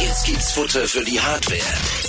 Jetzt gibt's Futter für die Hardware.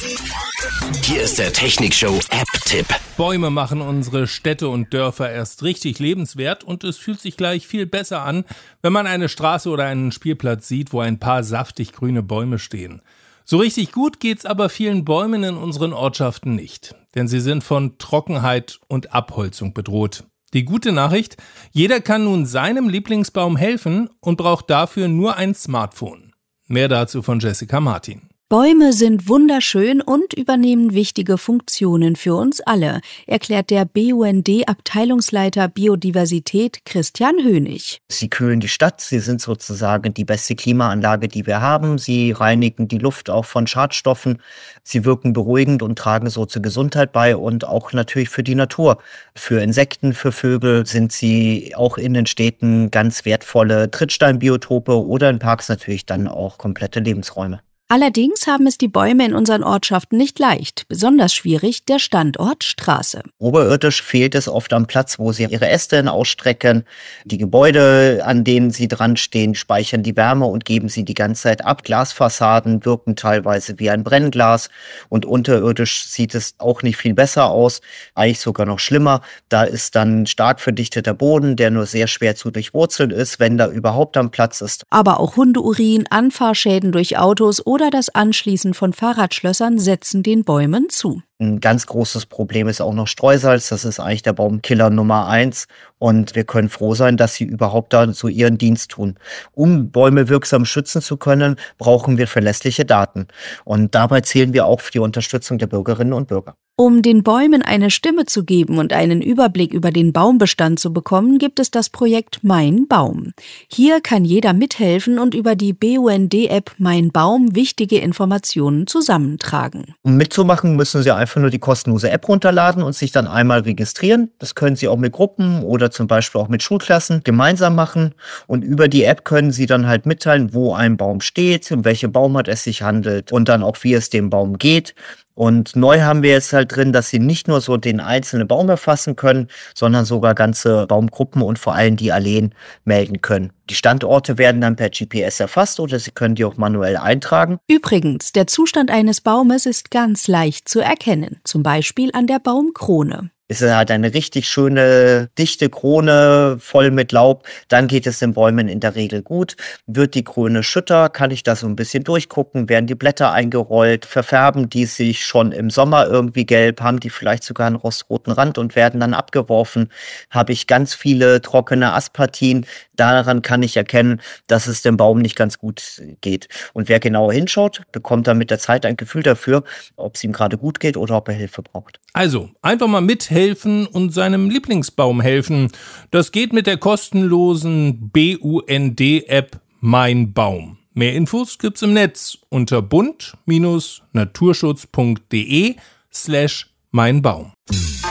Hier ist der Technikshow App-Tipp. Bäume machen unsere Städte und Dörfer erst richtig lebenswert und es fühlt sich gleich viel besser an, wenn man eine Straße oder einen Spielplatz sieht, wo ein paar saftig grüne Bäume stehen. So richtig gut geht's aber vielen Bäumen in unseren Ortschaften nicht, denn sie sind von Trockenheit und Abholzung bedroht. Die gute Nachricht: Jeder kann nun seinem Lieblingsbaum helfen und braucht dafür nur ein Smartphone. Mehr dazu von Jessica Martin. Bäume sind wunderschön und übernehmen wichtige Funktionen für uns alle, erklärt der BUND-Abteilungsleiter Biodiversität Christian Hönig. Sie kühlen die Stadt, sie sind sozusagen die beste Klimaanlage, die wir haben. Sie reinigen die Luft auch von Schadstoffen. Sie wirken beruhigend und tragen so zur Gesundheit bei und auch natürlich für die Natur. Für Insekten, für Vögel sind sie auch in den Städten ganz wertvolle Trittsteinbiotope oder in Parks natürlich dann auch komplette Lebensräume. Allerdings haben es die Bäume in unseren Ortschaften nicht leicht. Besonders schwierig der Standort Straße. Oberirdisch fehlt es oft am Platz, wo sie ihre Äste ausstrecken. Die Gebäude, an denen sie dran stehen, speichern die Wärme und geben sie die ganze Zeit ab. Glasfassaden wirken teilweise wie ein Brennglas und unterirdisch sieht es auch nicht viel besser aus. Eigentlich sogar noch schlimmer. Da ist dann stark verdichteter Boden, der nur sehr schwer zu durchwurzeln ist, wenn da überhaupt am Platz ist. Aber auch Hundeurin, Anfahrschäden durch Autos oder das Anschließen von Fahrradschlössern setzen den Bäumen zu. Ein ganz großes Problem ist auch noch Streusalz. Das ist eigentlich der Baumkiller Nummer 1. Und wir können froh sein, dass sie überhaupt da so ihren Dienst tun. Um Bäume wirksam schützen zu können, brauchen wir verlässliche Daten. Und dabei zählen wir auch auf die Unterstützung der Bürgerinnen und Bürger. Um den Bäumen eine Stimme zu geben und einen Überblick über den Baumbestand zu bekommen, gibt es das Projekt Mein Baum. Hier kann jeder mithelfen und über die BUND-App Mein Baum wichtige Informationen zusammentragen. Um mitzumachen, müssen Sie einfach nur die kostenlose App runterladen und sich dann einmal registrieren. Das können Sie auch mit Gruppen oder zum Beispiel auch mit Schulklassen gemeinsam machen. Und über die App können Sie dann halt mitteilen, wo ein Baum steht, um welche Baumart es sich handelt und dann auch, wie es dem Baum geht. Und neu haben wir jetzt halt drin, dass Sie nicht nur so den einzelnen Baum erfassen können, sondern sogar ganze Baumgruppen und vor allem die Alleen melden können. Die Standorte werden dann per GPS erfasst oder Sie können die auch manuell eintragen. Übrigens, der Zustand eines Baumes ist ganz leicht zu erkennen, zum Beispiel an der Baumkrone. Es hat eine richtig schöne, dichte Krone, voll mit Laub. Dann geht es den Bäumen in der Regel gut. Wird die Krone schütter, kann ich da so ein bisschen durchgucken. Werden die Blätter eingerollt, verfärben die sich schon im Sommer irgendwie gelb, haben die vielleicht sogar einen rostroten Rand und werden dann abgeworfen. Habe ich ganz viele trockene Astpartien. Daran kann ich erkennen, dass es dem Baum nicht ganz gut geht. Und wer genauer hinschaut, bekommt dann mit der Zeit ein Gefühl dafür, ob es ihm gerade gut geht oder ob er Hilfe braucht. Also, einfach mal mithelfen und seinem Lieblingsbaum helfen. Das geht mit der kostenlosen BUND-App Mein Baum. Mehr Infos gibt's im Netz unter bund-naturschutz.de/meinbaum.